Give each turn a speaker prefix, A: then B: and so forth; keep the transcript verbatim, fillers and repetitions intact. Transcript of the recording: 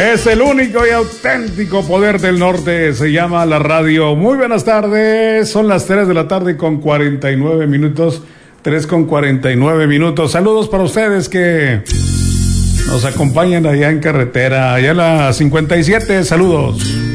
A: Es el único y auténtico poder del norte, se llama la radio. Muy buenas tardes, son las tres de la tarde con cuarenta y nueve minutos, tres con cuarenta y nueve minutos. Saludos para ustedes que nos acompañan allá en carretera, allá en la cincuenta y siete, saludos.